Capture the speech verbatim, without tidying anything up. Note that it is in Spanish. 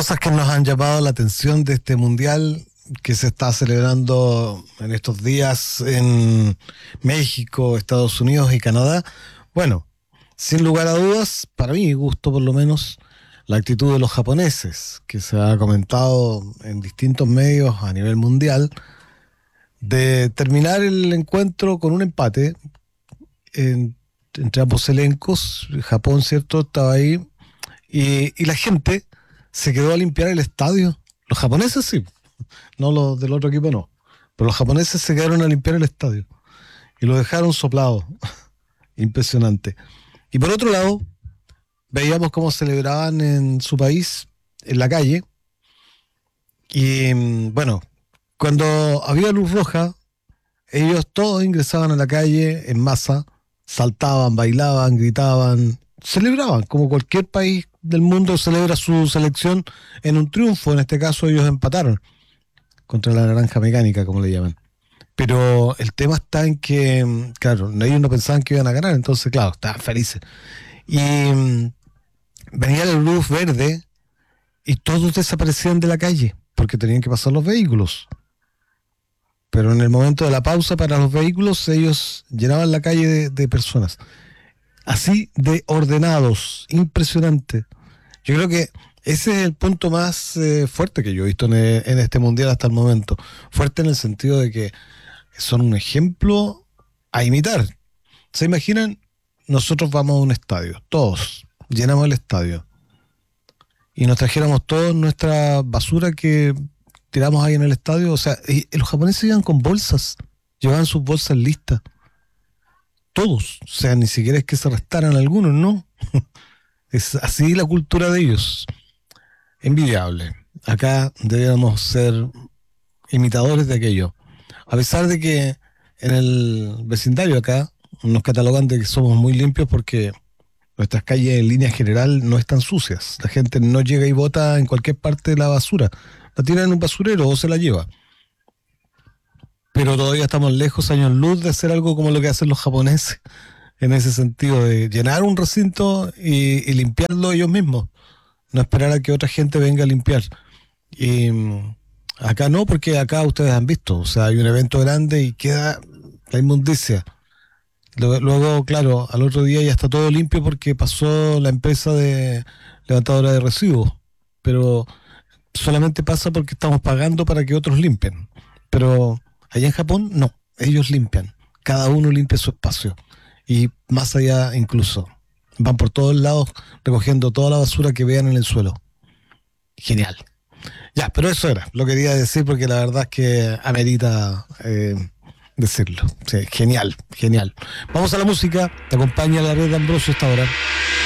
cosas que nos han llamado la atención de este mundial que se está celebrando en estos días en México, Estados Unidos y Canadá. Bueno, sin lugar a dudas, para mi gusto por lo menos, la actitud de los japoneses, que se ha comentado en distintos medios a nivel mundial, de terminar el encuentro con un empate en, entre ambos elencos. Japón, cierto, estaba ahí, y, y la gente se quedó a limpiar el estadio. Los japoneses sí, no los del otro equipo no, pero los japoneses se quedaron a limpiar el estadio y lo dejaron soplado. Impresionante. Y por otro lado, veíamos cómo celebraban en su país, en la calle, y bueno, cuando había luz roja, ellos todos ingresaban a la calle en masa, saltaban, bailaban, gritaban, celebraban, como cualquier país del mundo celebra su selección en un triunfo. En este caso ellos empataron contra la Naranja Mecánica, como le llaman. Pero el tema está en que, claro, ellos no pensaban que iban a ganar, entonces, claro, estaban felices. Y um, venía la luz verde y todos desaparecían de la calle porque tenían que pasar los vehículos. Pero en el momento de la pausa para los vehículos, ellos llenaban la calle de, de personas. Así de ordenados, impresionante. Yo creo que ese es el punto más eh, fuerte que yo he visto en, en este mundial hasta el momento. Fuerte en el sentido de que son un ejemplo a imitar. ¿Se imaginan? Nosotros vamos a un estadio, todos, llenamos el estadio, y nos trajéramos todos nuestra basura que tiramos ahí en el estadio. O sea, y los japoneses iban con bolsas, llevaban sus bolsas listas, todos. O sea, ni siquiera es que se restaran algunos, ¿no? Es así la cultura de ellos. Envidiable. Acá deberíamos ser imitadores de aquello. A pesar de que en el vecindario acá nos catalogan de que somos muy limpios porque nuestras calles en línea general no están sucias. La gente no llega y bota en cualquier parte de la basura. La tira en un basurero o se la lleva. Pero todavía estamos lejos, años luz, de hacer algo como lo que hacen los japoneses, en ese sentido, de llenar un recinto y, y limpiarlo ellos mismos. No esperar a que otra gente venga a limpiar. Y acá no, porque acá ustedes han visto, o sea, hay un evento grande y queda la inmundicia. Luego, claro, al otro día ya está todo limpio porque pasó la empresa de levantadora de residuos, pero solamente pasa porque estamos pagando para que otros limpien. Pero allá en Japón, no, ellos limpian, cada uno limpia su espacio, y más allá incluso, van por todos lados recogiendo toda la basura que vean en el suelo. Genial. Ya, pero eso era, lo quería decir porque la verdad es que amerita eh, decirlo. Sí, genial, genial. Vamos a la música, te acompaña la red de Ambrosio esta hora.